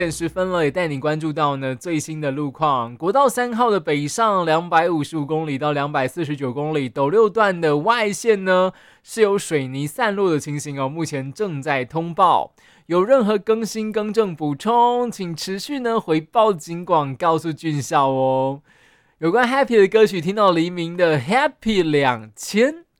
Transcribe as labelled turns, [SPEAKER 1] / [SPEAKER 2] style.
[SPEAKER 1] 10分了，也带你关注到呢最新的路况。国道3号的北上255公里到249公里，斗六段的外线呢是有水泥散落的情形哦，目前正在通报。有任何更新更正补充，请持续呢回报警广，告诉俊孝哦。有关 Happy 的歌曲，听到黎明的 Happy 2000。